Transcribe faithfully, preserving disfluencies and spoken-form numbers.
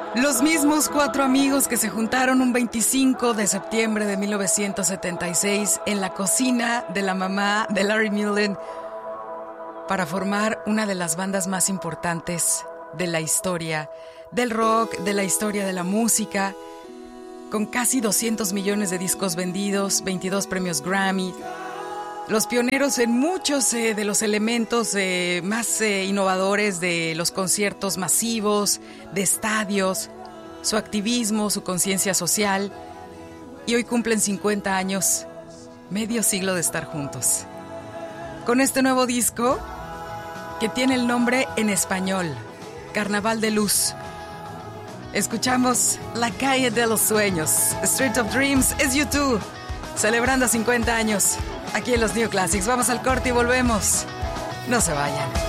Los mismos cuatro amigos que se juntaron un veinticinco de septiembre de mil novecientos setenta y seis en la cocina de la mamá de Larry Mullen para formar una de las bandas más importantes de la historia del rock, de la historia de la música, con casi doscientos millones de discos vendidos, veintidós premios Grammy. Los pioneros en muchos eh, de los elementos eh, más eh, innovadores de los conciertos masivos, de estadios, su activismo, su conciencia social. Y hoy cumplen cincuenta años, medio siglo de estar juntos. Con este nuevo disco, que tiene el nombre en español, Carnaval de Luz. Escuchamos La Calle de los Sueños. Street of Dreams es U dos, celebrando cincuenta años. Aquí en los New Classics. Vamos al corte y volvemos. No se vayan.